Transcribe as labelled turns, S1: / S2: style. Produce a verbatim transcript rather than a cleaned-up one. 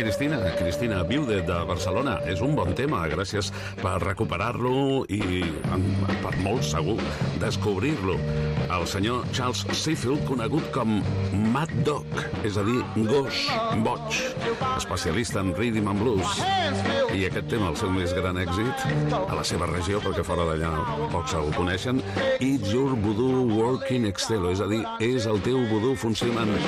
S1: Cristina, Cristina Viude de Barcelona. És un bon tema, gràcies per recuperar-lo i, per molt segur, descobrir-lo. El senyor Charles Sheffield, conegut com Mad Dog, és a dir, gos boig, especialista en rhythm and blues. I aquest tema, el seu més gran èxit, a la seva regió, perquè fora d'allà pocs el coneixen, It's Your Voodoo Working Excello, és a dir, és el teu vudú funcionant